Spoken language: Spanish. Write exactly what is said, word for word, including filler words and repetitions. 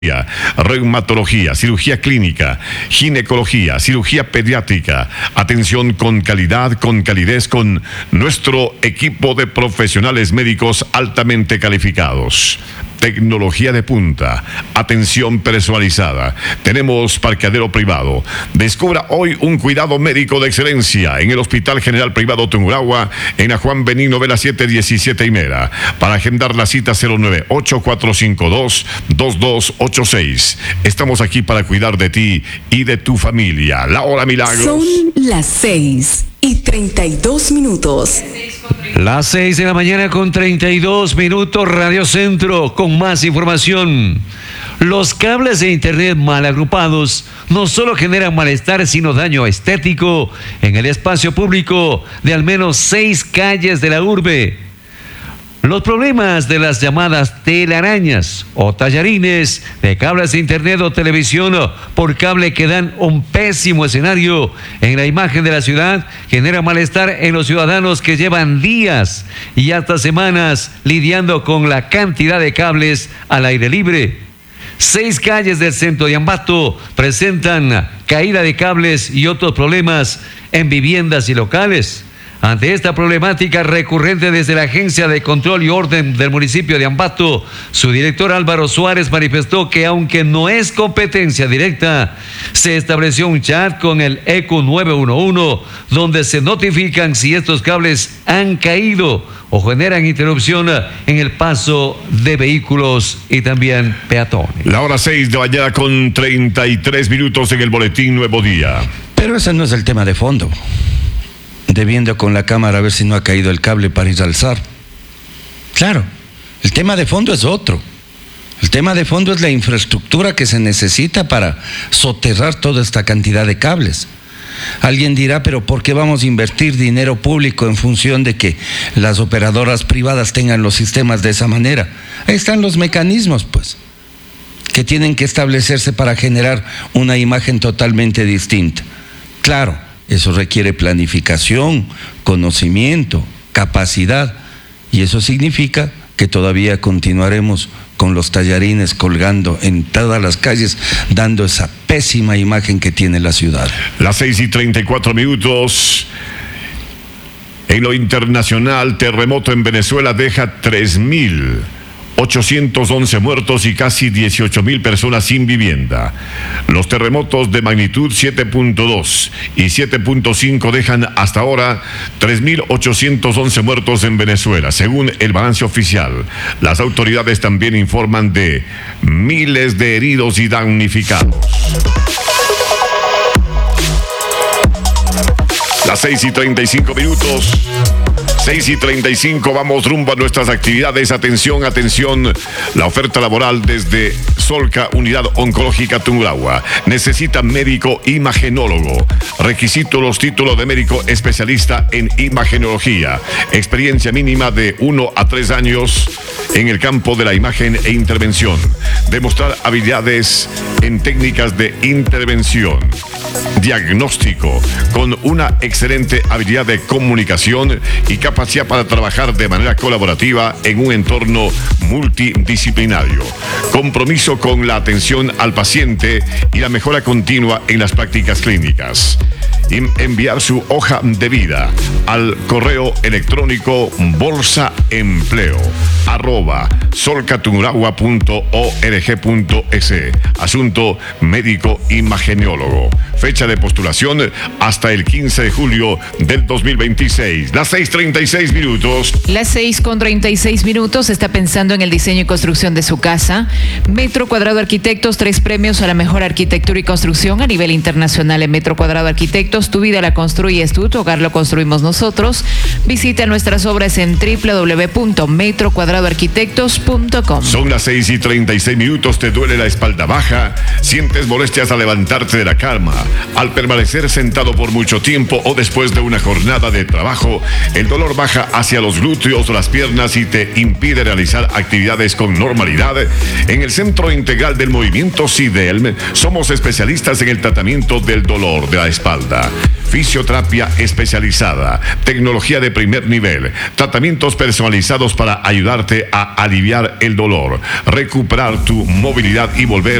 reumatología, cirugía clínica, ginecología, cirugía pediátrica, atención con calidad, con calidez, con nuestro equipo de profesionales médicos altamente calificados. Tecnología de punta, atención personalizada. Tenemos parqueadero privado. Descubra hoy un cuidado médico de excelencia en el Hospital General Privado Tungurahua, en la Juan Benigno Vela siete diecisiete y Mera. Para agendar la cita cero nueve ocho cuatro cinco dos dos dos ocho seis. Estamos aquí para cuidar de ti y de tu familia. La hora milagros. Son las seis y treinta y dos minutos. Las seis de la mañana con treinta y dos minutos, Radio Centro, con más información. Los cables de internet mal agrupados no solo generan malestar, sino daño estético en el espacio público de al menos seis calles de la urbe. Los problemas de las llamadas telarañas o tallarines de cables de internet o televisión por cable que dan un pésimo escenario en la imagen de la ciudad genera malestar en los ciudadanos que llevan días y hasta semanas lidiando con la cantidad de cables al aire libre. Seis calles del centro de Ambato presentan caída de cables y otros problemas en viviendas y locales. Ante esta problemática recurrente desde la Agencia de Control y Orden del municipio de Ambato, su director Álvaro Suárez manifestó que aunque no es competencia directa, se estableció un chat con el E Q nueve uno uno donde se notifican si estos cables han caído o generan interrupción en el paso de vehículos y también peatones. La hora seis de la mañana con treinta y tres minutos en el Boletín Nuevo Día. Pero ese no es el tema de fondo. Debiendo con la cámara a ver si no ha caído el cable para ir a alzar. Claro, el tema de fondo es otro. El tema de fondo es la infraestructura que se necesita para soterrar toda esta cantidad de cables. Alguien dirá, pero ¿por qué vamos a invertir dinero público en función de que las operadoras privadas tengan los sistemas de esa manera? Ahí están los mecanismos, pues, que tienen que establecerse para generar una imagen totalmente distinta. Claro, eso requiere planificación, conocimiento, capacidad, y eso significa que todavía continuaremos con los tallarines colgando en todas las calles, dando esa pésima imagen que tiene la ciudad. Las seis y treinta y cuatro minutos. En lo internacional, terremoto en Venezuela deja tres mil ochocientos once muertos y casi dieciocho mil personas sin vivienda. Los terremotos de magnitud siete punto dos y siete punto cinco dejan hasta ahora tres mil ochocientos once muertos en Venezuela, según el balance oficial. Las autoridades también informan de miles de heridos y damnificados. Las seis y treinta y cinco minutos. seis y treinta y cinco, vamos rumbo a nuestras actividades. Atención, atención, la oferta laboral desde Solca, Unidad Oncológica Tungurahua. Necesita médico imagenólogo. Requisito: los títulos de médico especialista en imagenología. Experiencia mínima de uno a tres años en el campo de la imagen e intervención. Demostrar habilidades en técnicas de intervención. Diagnóstico, con una excelente habilidad de comunicación y capacidad para trabajar de manera colaborativa en un entorno multidisciplinario. Compromiso con la atención al paciente y la mejora continua en las prácticas clínicas. Enviar su hoja de vida al correo electrónico bolsaempleo arroba solcatungurahua punto org punto es. Asunto: médico imagenólogo. Fecha de postulación hasta el quince de julio del dos mil veintiséis. Las seis treinta y seis minutos. Las seis con treinta y seis minutos. Está pensando en el diseño y construcción de su casa. Metro Cuadrado Arquitectos, tres premios a la mejor arquitectura y construcción a nivel internacional en Metro Cuadrado Arquitectos. Tu vida la construyes tú, tu hogar lo construimos nosotros. Visita nuestras obras en doble u doble u doble u punto metro cuadrado arquitectos punto com. Son las seis y treinta y seis minutos. ¿Te duele la espalda baja? ¿Sientes molestias al levantarte de la cama? Al permanecer sentado por mucho tiempo o después de una jornada de trabajo, el dolor baja hacia los glúteos o las piernas y te impide realizar actividades con normalidad. En el Centro Integral del Movimiento CIDELM somos especialistas en el tratamiento del dolor de la espalda. espalda. Fisioterapia especializada, tecnología de primer nivel, tratamientos personalizados para ayudarte a aliviar el dolor, recuperar tu movilidad y volver